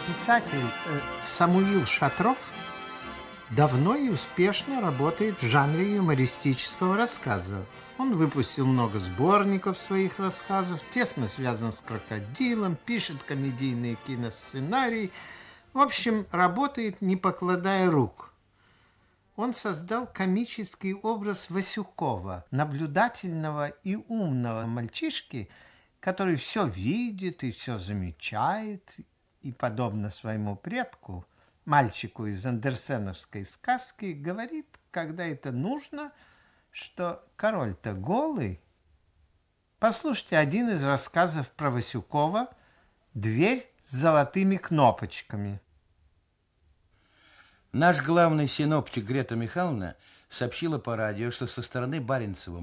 Писатель Самуил Шатров давно и успешно работает в жанре юмористического рассказа. Он выпустил много сборников своих рассказов, тесно связан с крокодилом, пишет комедийные киносценарии. В общем, работает, не покладая рук. Он создал комический образ Васюкова, наблюдательного и умного мальчишки, который все видит и все замечает, и, подобно своему предку, мальчику из андерсеновской сказки, говорит, когда это нужно, что король-то голый. Послушайте один из рассказов про Васюкова «Дверь с золотыми кнопочками». Наш главный синоптик Грета Михайловна сообщила по радио, что со стороны Баренцева